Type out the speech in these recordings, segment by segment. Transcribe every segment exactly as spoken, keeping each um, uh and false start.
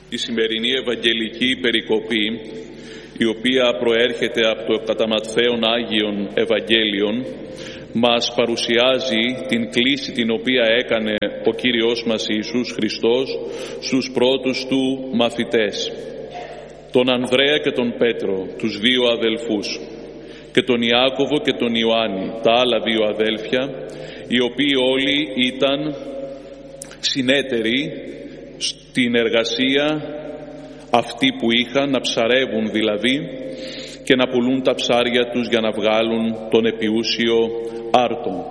Η σημερινή Ευαγγελική περικοπή, η οποία προέρχεται από το κατά Ματθαίον Άγιον Ευαγγέλιον, μας παρουσιάζει την κλήση την οποία έκανε ο Κύριος μας Ιησούς Χριστός στους πρώτους του μαθητές, τον Ανδρέα και τον Πέτρο, τους δύο αδελφούς, και τον Ιάκωβο και τον Ιωάννη, τα άλλα δύο αδέλφια, οι οποίοι όλοι ήταν συνέτεροι στην εργασία αυτή που είχαν, να ψαρεύουν δηλαδή και να πουλούν τα ψάρια τους για να βγάλουν τον επιούσιο άρτο.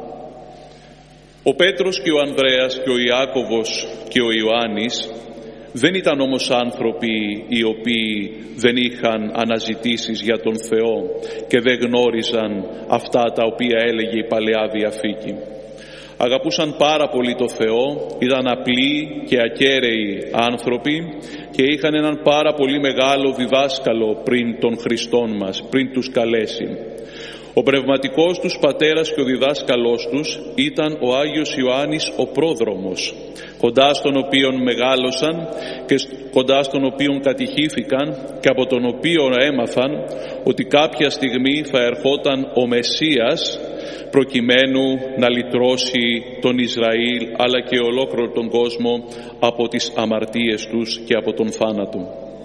Ο Πέτρος και ο Ανδρέας και ο Ιάκωβος και ο Ιωάννης δεν ήταν όμως άνθρωποι οι οποίοι δεν είχαν αναζητήσεις για τον Θεό και δεν γνώριζαν αυτά τα οποία έλεγε η Παλαιά Διαθήκη. Αγαπούσαν πάρα πολύ το Θεό, ήταν απλοί και ακέραιοι άνθρωποι και είχαν έναν πάρα πολύ μεγάλο διδάσκαλο πριν τον Χριστόν μας, πριν τους καλέσει. Ο πνευματικός τους πατέρας και ο διδάσκαλός τους ήταν ο Άγιος Ιωάννης ο Πρόδρομος, κοντά στον οποίον μεγάλωσαν και κοντά στον οποίον κατηχήθηκαν και από τον οποίο έμαθαν ότι κάποια στιγμή θα ερχόταν ο Μεσσίας προκειμένου να λυτρώσει τον Ισραήλ αλλά και ολόκληρο τον κόσμο από τις αμαρτίες τους και από τον θάνατο.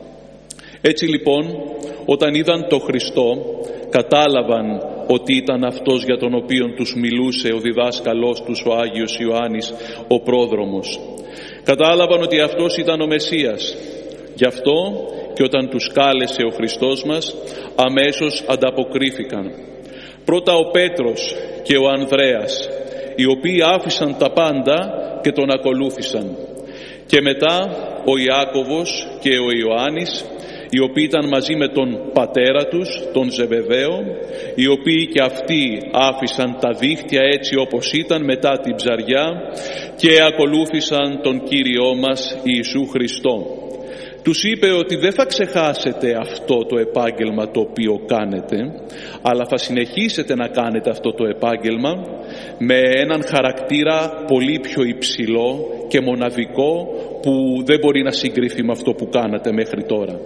Έτσι λοιπόν, όταν είδαν το Χριστό, κατάλαβαν ότι ήταν αυτός για τον οποίον τους μιλούσε ο διδάσκαλός τους, ο Άγιος Ιωάννης ο Πρόδρομος. Κατάλαβαν ότι αυτός ήταν ο Μεσσίας. Γι' αυτό και όταν τους κάλεσε ο Χριστός μας, αμέσως ανταποκρίθηκαν. Πρώτα ο Πέτρος και ο Ανδρέας, οι οποίοι άφησαν τα πάντα και τον ακολούθησαν. Και μετά ο Ιάκωβος και ο Ιωάννης, οι οποίοι ήταν μαζί με τον πατέρα τους, τον Ζεβεδαίο, οι οποίοι και αυτοί άφησαν τα δίχτυα έτσι όπως ήταν μετά την ψαριά και ακολούθησαν τον Κύριό μας Ιησού Χριστό. Τους είπε ότι δεν θα ξεχάσετε αυτό το επάγγελμα το οποίο κάνετε, αλλά θα συνεχίσετε να κάνετε αυτό το επάγγελμα με έναν χαρακτήρα πολύ πιο υψηλό και μοναδικό που δεν μπορεί να συγκριθεί με αυτό που κάνατε μέχρι τώρα.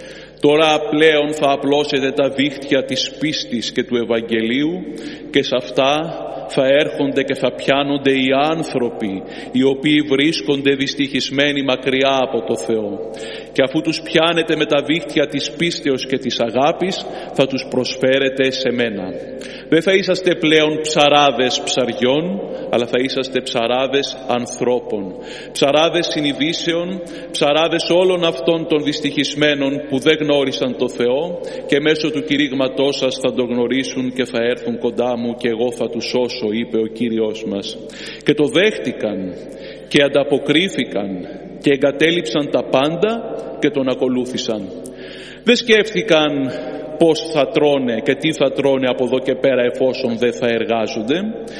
Τώρα πλέον θα απλώσετε τα δίχτυα της πίστης και του Ευαγγελίου και σε αυτά θα έρχονται και θα πιάνονται οι άνθρωποι οι οποίοι βρίσκονται δυστυχισμένοι μακριά από το Θεό. Και αφού τους πιάνετε με τα δίχτυα της πίστεως και της αγάπης, θα τους προσφέρετε σε μένα. Δεν θα είσαστε πλέον ψαράδες ψαριών, αλλά θα είσαστε ψαράδες ανθρώπων. Ψαράδες συνειδήσεων, ψαράδες όλων αυτών των δυστυχισμένων που δεν γνώρισαν το Θεό και μέσω του κηρύγματός σας θα το γνωρίσουν και θα έρθουν κοντά μου και εγώ θα τους σώσω, είπε ο Κύριος μας. Και το δέχτηκαν και ανταποκρίθηκαν και εγκατέλειψαν τα πάντα και τον ακολούθησαν. Δεν σκέφτηκαν πώς θα τρώνε και τι θα τρώνε από εδώ και πέρα εφόσον δεν θα εργάζονται,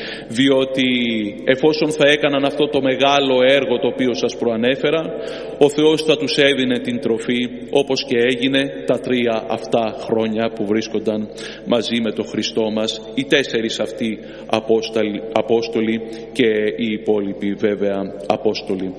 διότι εφόσον θα έκαναν αυτό το μεγάλο έργο το οποίο σας προανέφερα, ο Θεός θα τους έδινε την τροφή, όπως και έγινε τα τρία αυτά χρόνια που βρίσκονταν μαζί με τον Χριστό μας, οι τέσσερις αυτοί Απόστολοι και οι υπόλοιποι βέβαια Απόστολοι.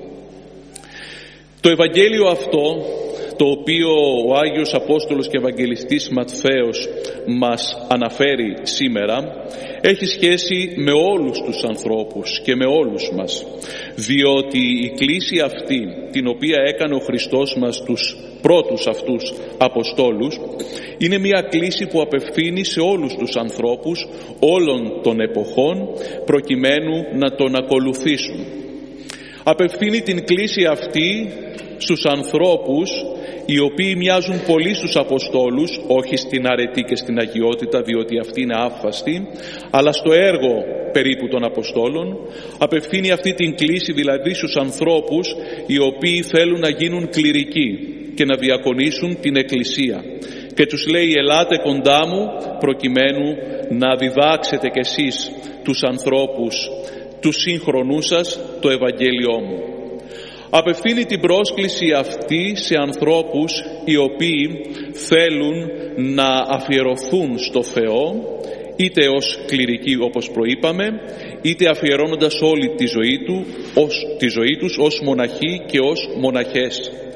Το Ευαγγέλιο αυτό, το οποίο ο Άγιος Απόστολος και Ευαγγελιστής Ματθαίος μας αναφέρει σήμερα, έχει σχέση με όλους τους ανθρώπους και με όλους μας, διότι η κλήση αυτή την οποία έκανε ο Χριστός μας τους πρώτους αυτούς Αποστόλους είναι μια κλήση που απευθύνει σε όλους τους ανθρώπους όλων των εποχών προκειμένου να τον ακολουθήσουν. Απευθύνει την κλήση αυτή στους ανθρώπους οι οποίοι μοιάζουν πολύ στους Αποστόλους, όχι στην αρετή και στην αγιότητα διότι αυτή είναι άφαστη, αλλά στο έργο περίπου των Αποστόλων. Απευθύνει αυτή την κλήση δηλαδή στους ανθρώπους οι οποίοι θέλουν να γίνουν κληρικοί και να διακονήσουν την Εκκλησία. Και τους λέει, ελάτε κοντά μου προκειμένου να διδάξετε κι εσείς τους ανθρώπους, τους σύγχρονούς σας, το Ευαγγέλιό μου. Απευθύνει την πρόσκληση αυτή σε ανθρώπους οι οποίοι θέλουν να αφιερωθούν στο Θεό, είτε ως κληρικοί όπως προείπαμε, είτε αφιερώνοντας όλη τη ζωή, του, ως, τη ζωή τους ως μοναχοί και ως μοναχές.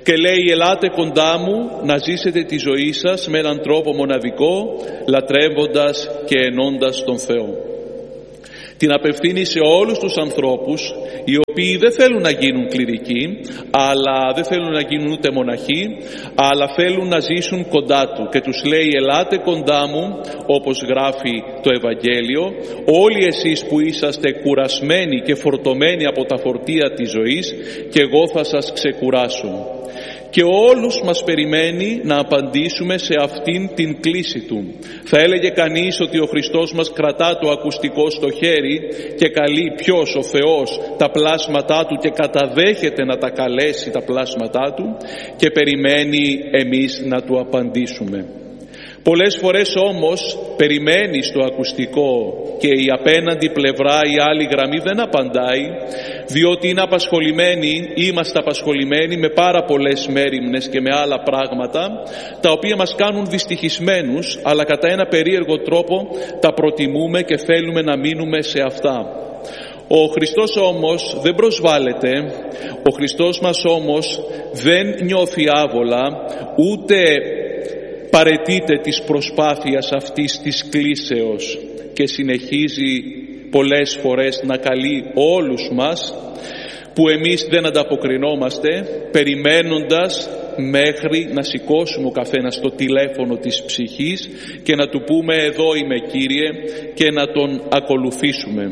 και λέει «Ελάτε κοντά μου να ζήσετε τη ζωή σας με έναν τρόπο μοναδικό, λατρεύοντας και ενώντας τον Θεό». Την απευθύνει σε όλους τους ανθρώπους οι οποίοι δεν θέλουν να γίνουν κληρικοί, αλλά δεν θέλουν να γίνουν ούτε μοναχοί, αλλά θέλουν να ζήσουν κοντά Του, και τους λέει «Ελάτε κοντά μου», όπως γράφει το Ευαγγέλιο, όλοι εσείς που είσαστε κουρασμένοι και φορτωμένοι από τα φορτία της ζωής, και εγώ θα σας ξεκουράσω. Και όλους μας περιμένει να απαντήσουμε σε αυτήν την κλήση Του. Θα έλεγε κανείς ότι ο Χριστός μας κρατά το ακουστικό στο χέρι και καλεί ποιος, ο Θεός, τα πλάσματά Του, και καταδέχεται να τα καλέσει τα πλάσματά Του, και περιμένει εμείς να Του απαντήσουμε. Πολλές φορές όμως περιμένεις το ακουστικό και η απέναντι πλευρά, η άλλη γραμμή δεν απαντάει, διότι είναι απασχολημένοι, είμαστε απασχολημένοι με πάρα πολλές μέριμνες και με άλλα πράγματα, τα οποία μας κάνουν δυστυχισμένους, αλλά κατά ένα περίεργο τρόπο τα προτιμούμε και θέλουμε να μείνουμε σε αυτά. Ο Χριστός όμως δεν προσβάλλεται, ο Χριστός μας όμως δεν νιώθει άβολα, ούτε παραιτείται της προσπάθειας αυτής της κλήσεως, και συνεχίζει πολλές φορές να καλεί όλους μας που εμείς δεν ανταποκρινόμαστε, περιμένοντας μέχρι να σηκώσουμε ο καθένας το τηλέφωνο της ψυχής και να Του πούμε «Εδώ είμαι, Κύριε», και να Τον ακολουθήσουμε.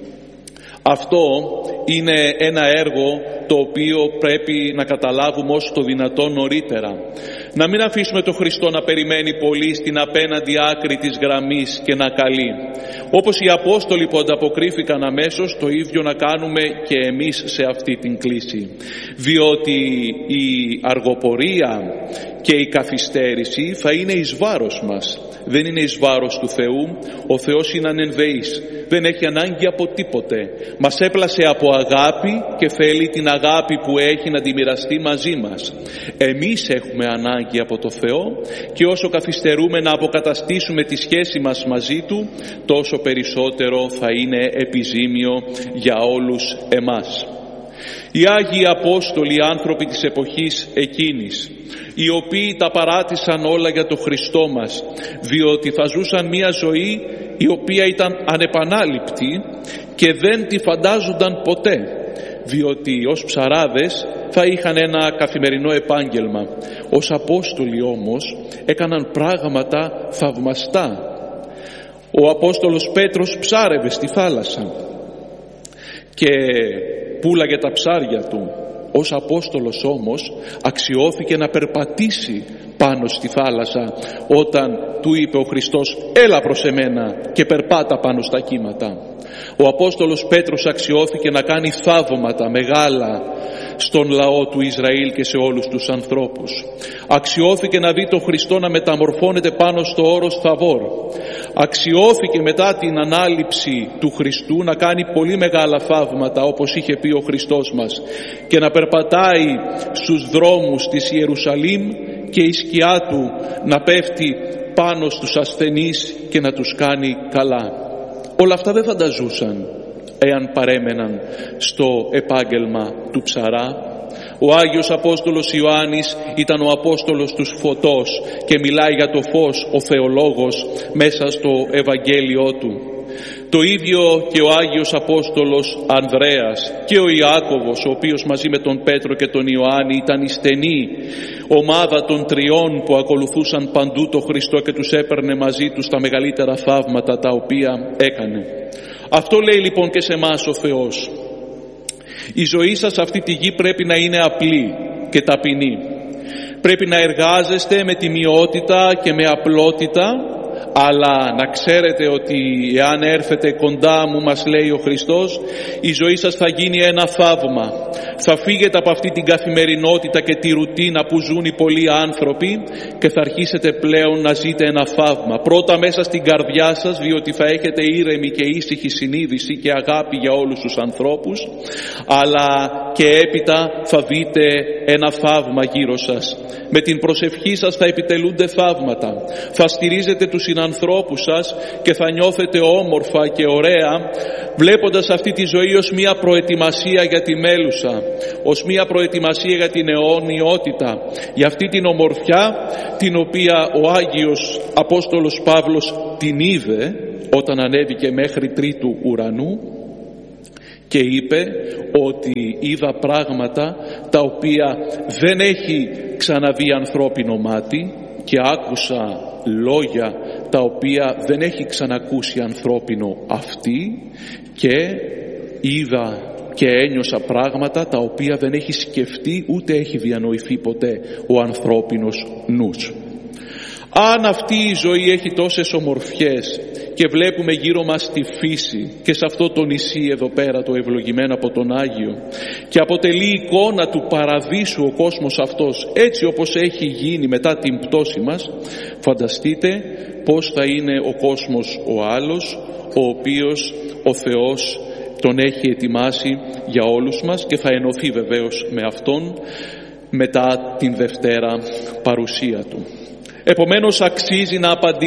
Αυτό είναι ένα έργο το οποίο πρέπει να καταλάβουμε όσο το δυνατόν νωρίτερα. Να μην αφήσουμε τον Χριστό να περιμένει πολύ στην απέναντι άκρη της γραμμής και να καλεί. Όπως οι Απόστολοι που ανταποκρίθηκαν αμέσως, το ίδιο να κάνουμε και εμείς σε αυτή την κλήση. Διότι η αργοπορία και η καθυστέρηση θα είναι εις βάρος μας. Δεν είναι εις βάρος του Θεού. Ο Θεός είναι ανενδεής. Δεν έχει ανάγκη από τίποτε. Μας έπλασε από αγάπη και θέλει την αγάπη που έχει να τη μοιραστεί μαζί μας. Εμείς έχουμε ανάγκη από το Θεό, και όσο καθυστερούμε να αποκαταστήσουμε τη σχέση μας μαζί Του, τόσο περισσότερο θα είναι επιζήμιο για όλους εμάς. Οι Άγιοι Απόστολοι, οι άνθρωποι της εποχής εκείνης, οι οποίοι τα παράτησαν όλα για το Χριστό μας, διότι θα ζούσαν μια ζωή η οποία ήταν ανεπανάληπτη και δεν τη φαντάζονταν ποτέ, διότι ως ψαράδες θα είχαν ένα καθημερινό επάγγελμα. Ως Απόστολοι όμως έκαναν πράγματα θαυμαστά. Ο Απόστολος Πέτρος ψάρευε στη θάλασσα και πούλαγε τα ψάρια του. Ως Απόστολος όμως αξιώθηκε να περπατήσει πάνω στη θάλασσα όταν του είπε ο Χριστός «Έλα προς εμένα και περπάτα πάνω στα κύματα». Ο Απόστολος Πέτρος αξιώθηκε να κάνει θαύματα μεγάλα στον λαό του Ισραήλ και σε όλους τους ανθρώπους. Αξιώθηκε να δει τον Χριστό να μεταμορφώνεται πάνω στο όρος Θαβόρ. Αξιώθηκε μετά την ανάληψη του Χριστού να κάνει πολύ μεγάλα θαύματα, όπως είχε πει ο Χριστός μας, και να περπατάει στους δρόμους της Ιερουσαλήμ και η σκιά Του να πέφτει πάνω στους ασθενείς και να τους κάνει καλά. Όλα αυτά δεν θα τα ζούσαν εάν παρέμεναν στο επάγγελμα του ψαρά. Ο Άγιος Απόστολος Ιωάννης ήταν ο Απόστολος του φωτός και μιλάει για το φως ο θεολόγος μέσα στο Ευαγγέλιό του. Το ίδιο και ο Άγιος Απόστολος Ανδρέας και ο Ιάκωβος, ο οποίος μαζί με τον Πέτρο και τον Ιωάννη ήταν η στενή ομάδα των τριών που ακολουθούσαν παντού τον Χριστό και τους έπαιρνε μαζί τους τα μεγαλύτερα θαύματα τα οποία έκανε. Αυτό λέει λοιπόν και σε εμάς ο Θεός. Η ζωή σας αυτή τη γη πρέπει να είναι απλή και ταπεινή. Πρέπει να εργάζεστε με τιμιότητα και με απλότητα, αλλά να ξέρετε ότι εάν έρθετε κοντά μου, μας λέει ο Χριστός, η ζωή σας θα γίνει ένα θαύμα. Θα φύγετε από αυτή την καθημερινότητα και τη ρουτίνα που ζουν οι πολλοί άνθρωποι και θα αρχίσετε πλέον να ζείτε ένα θαύμα. Πρώτα μέσα στην καρδιά σας, διότι θα έχετε ήρεμη και ήσυχη συνείδηση και αγάπη για όλους τους ανθρώπους, αλλά και έπειτα θα δείτε ένα θαύμα γύρω σας. Με την προσευχή σας θα επιτελούνται θαύματα. Θα στηρίζετε τους συνανθρώπους συνανθρώπους σας και θα νιώθετε όμορφα και ωραία, βλέποντας αυτή τη ζωή ως μια προετοιμασία για τη μέλουσα, ως μια προετοιμασία για την αιώνιότητα, για αυτή την ομορφιά την οποία ο Άγιος Απόστολος Παύλος την είδε όταν ανέβηκε μέχρι τρίτου ουρανού και είπε ότι είδα πράγματα τα οποία δεν έχει ξαναδεί ανθρώπινο μάτι και άκουσα λόγια τα οποία δεν έχει ξανακούσει ανθρώπινο αυτί και είδα και ένιωσα πράγματα τα οποία δεν έχει σκεφτεί ούτε έχει διανοηθεί ποτέ ο ανθρώπινος νους. Αν αυτή η ζωή έχει τόσες ομορφιές και βλέπουμε γύρω μας τη φύση και σε αυτό το νησί εδώ πέρα το ευλογημένο από τον Άγιο και αποτελεί εικόνα του παραδείσου ο κόσμος αυτός έτσι όπως έχει γίνει μετά την πτώση μας, φανταστείτε πώς θα είναι ο κόσμος ο άλλος, ο οποίος ο Θεός τον έχει ετοιμάσει για όλους μας και θα ενωθεί βεβαίως με Αυτόν μετά την Δευτέρα παρουσία Του. Επομένως αξίζει να απαντήσουμε